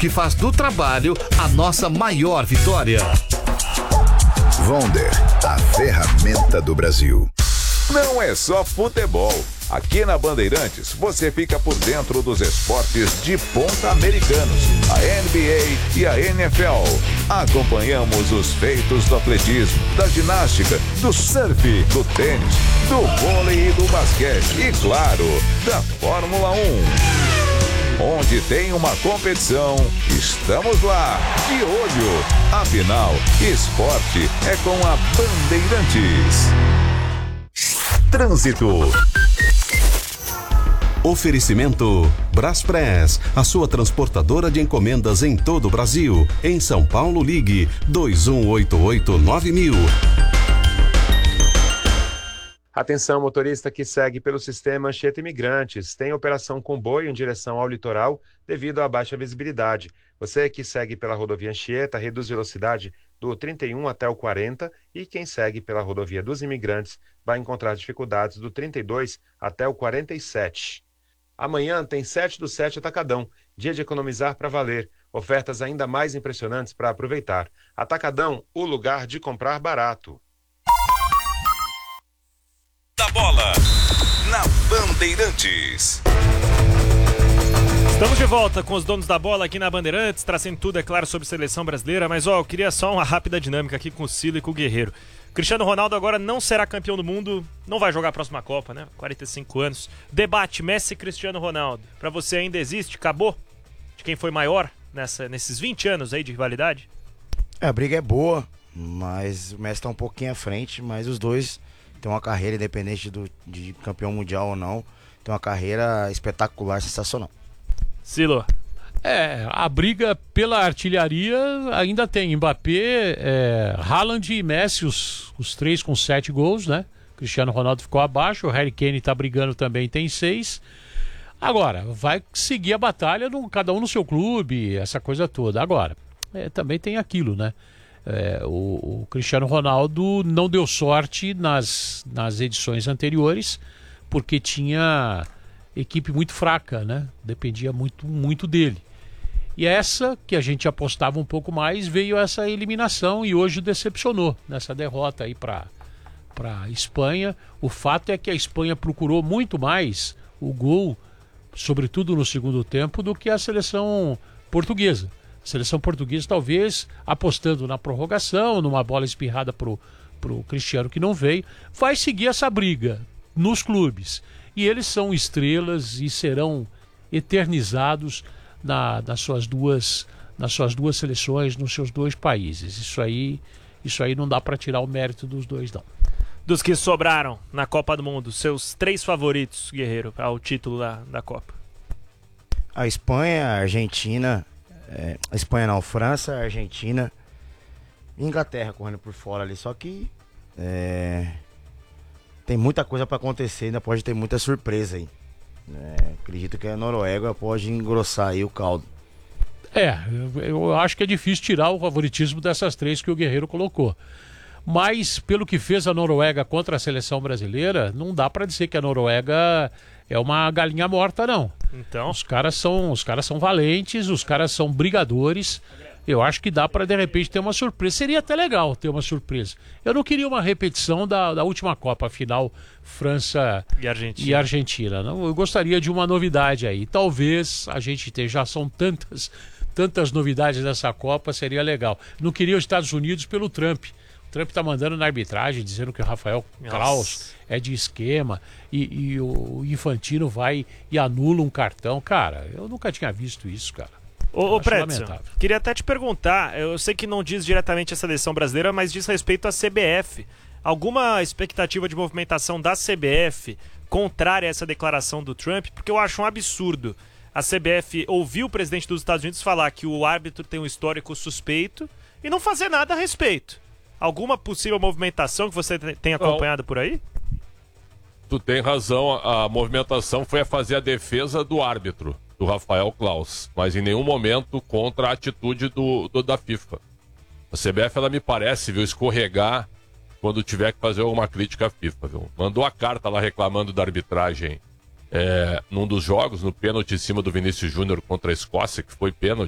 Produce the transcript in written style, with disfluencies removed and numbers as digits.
que faz do trabalho a nossa maior vitória. Wonder, a ferramenta do Brasil. Não é só futebol. Aqui na Bandeirantes você fica por dentro dos esportes de ponta americanos, a NBA e a NFL. Acompanhamos os feitos do atletismo, da ginástica, do surf, do tênis, do vôlei e do basquete e, claro, da Fórmula 1. Onde tem uma competição, estamos lá, de olho. Afinal, esporte é com a Bandeirantes. Trânsito. Oferecimento Braspress, a sua transportadora de encomendas em todo o Brasil. Em São Paulo, ligue 2188-9000. Atenção, motorista que segue pelo sistema Anchieta Imigrantes. Tem operação comboio em direção ao litoral devido à baixa visibilidade. Você que segue pela rodovia Anchieta reduz velocidade do 31 até o 40 e quem segue pela rodovia dos Imigrantes vai encontrar dificuldades do 32 até o 47. Amanhã tem 7/7 Atacadão, dia de economizar para valer. Ofertas ainda mais impressionantes para aproveitar. Atacadão, o lugar de comprar barato. Da bola, na Bandeirantes. Estamos de volta com os donos da bola aqui na Bandeirantes, trazendo tudo, é claro, sobre seleção brasileira, mas eu queria só uma rápida dinâmica aqui com o Cilo e com o Guerreiro. Cristiano Ronaldo agora não será campeão do mundo, não vai jogar a próxima Copa, né? 45 anos. Debate Messi e Cristiano Ronaldo. Pra você ainda existe? Acabou? De quem foi maior nesses 20 anos aí de rivalidade? A briga é boa, mas o Messi tá um pouquinho à frente, mas os dois têm uma carreira, independente de campeão mundial ou não, tem uma carreira espetacular, sensacional. Silo. A briga pela artilharia ainda tem Mbappé, Haaland e Messi, os três com 7 gols, né? Cristiano Ronaldo ficou abaixo, o Harry Kane tá brigando também, tem 6. Agora, vai seguir a batalha, cada um no seu clube, essa coisa toda. Agora, também tem aquilo, né? O Cristiano Ronaldo não deu sorte nas edições anteriores, porque tinha equipe muito fraca, né? Dependia muito dele. E essa, que a gente apostava um pouco mais, veio essa eliminação e hoje decepcionou nessa derrota aí para a Espanha. O fato é que a Espanha procurou muito mais o gol, sobretudo no segundo tempo, do que a seleção portuguesa. A seleção portuguesa talvez apostando na prorrogação, numa bola espirrada pro Cristiano que não veio, vai seguir essa briga nos clubes. E eles são estrelas e serão eternizados nas suas duas seleções, nos seus dois países. Isso aí não dá para tirar o mérito dos dois, não. Dos que sobraram na Copa do Mundo, seus 3 favoritos, Guerreiro, ao título da Copa? A Espanha, a Argentina, a Espanha não, França, a Argentina e Inglaterra correndo por fora ali, só que tem muita coisa para acontecer, ainda pode ter muita surpresa aí. Acredito que a Noruega pode engrossar aí o caldo. Eu acho que é difícil tirar o favoritismo dessas 3 que o Guerreiro colocou. Mas pelo que fez a Noruega contra a seleção brasileira, não dá para dizer que a Noruega é uma galinha morta, não. Então, os caras são valentes, os caras são brigadores. Eu acho que dá para de repente ter uma surpresa. Seria até legal ter uma surpresa. Eu não queria uma repetição da última Copa, final França e Argentina. Não, eu gostaria de uma novidade aí. Talvez a gente tenha, já são tantas novidades nessa Copa, seria legal. Não queria os Estados Unidos pelo Trump. O Trump tá mandando na arbitragem, dizendo que o Rafael Klaus é de esquema e o Infantino vai e anula um cartão. Cara, eu nunca tinha visto isso, cara. Ô Predson, queria até te perguntar, eu sei que não diz diretamente a seleção brasileira, mas diz respeito à CBF. Alguma expectativa de movimentação da CBF contrária a essa declaração do Trump? Porque eu acho um absurdo a CBF ouvir o presidente dos Estados Unidos falar que o árbitro tem um histórico suspeito e não fazer nada a respeito. Alguma possível movimentação que você tem acompanhado por aí? Tu tem razão, a movimentação foi a fazer a defesa do árbitro, do Rafael Klaus, mas em nenhum momento contra a atitude da FIFA. A CBF, ela me parece, viu, escorregar quando tiver que fazer alguma crítica à FIFA, viu? Mandou a carta lá reclamando da arbitragem num dos jogos, no pênalti em cima do Vinícius Júnior contra a Escócia, que foi pênalti.